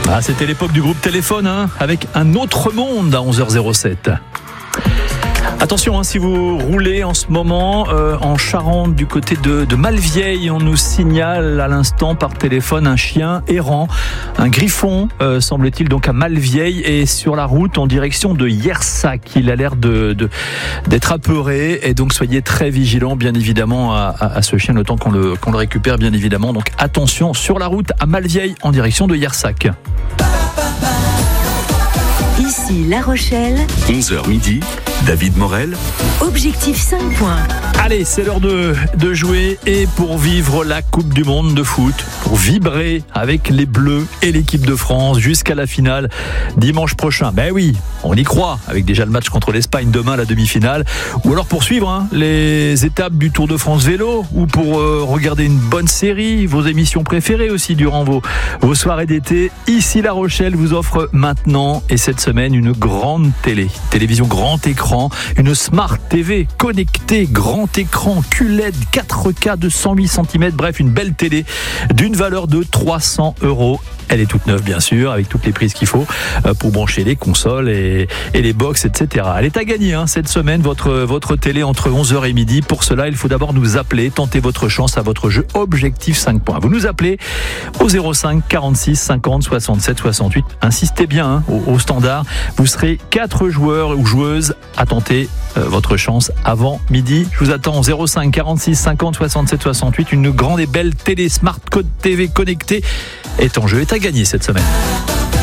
Ah, c'était l'époque du groupe Téléphone, avec Un autre monde à 11h07. Attention, si vous roulez en ce moment en Charente du côté de Malvieille, on nous signale à l'instant par téléphone un chien errant, un griffon semble-t-il donc à Malvieille et sur la route en direction de Yersac. Il a l'air d'être apeuré et donc soyez très vigilants bien évidemment à ce chien le temps qu'on le récupère bien évidemment. Donc attention sur la route à Malvieille en direction de Yersac. Ici La Rochelle, 11h midi, David Morel. Objectif 5 points. Allez, c'est l'heure de jouer et pour vivre la Coupe du Monde de foot, pour vibrer avec les Bleus et l'équipe de France jusqu'à la finale dimanche prochain. Ben oui, on y croit, avec déjà le match contre l'Espagne demain, la demi-finale. Ou alors pour suivre les étapes du Tour de France vélo ou pour regarder une bonne série, vos émissions préférées aussi durant vos soirées d'été. Ici La Rochelle vous offre maintenant et cette semaine une grande télévision grand écran, une Smart TV connectée, grand écran, QLED, 4K de 108 cm, bref une belle télé d'une valeur de 300 €. Elle est toute neuve bien sûr, avec toutes les prises qu'il faut pour brancher les consoles et les box, etc. Elle est à gagner cette semaine, votre télé entre 11h et midi. Pour cela, il faut d'abord nous appeler, tenter votre chance à votre jeu Objectif 5 points. Vous nous appelez au 05 46 50 67 68. Insistez bien au standard. Vous serez 4 joueurs ou joueuses à tenter votre chance avant midi. Je vous attends au 05 46 50 67 68. Une grande et belle télé Smart TV connectée est en jeu, est à gagner cette semaine.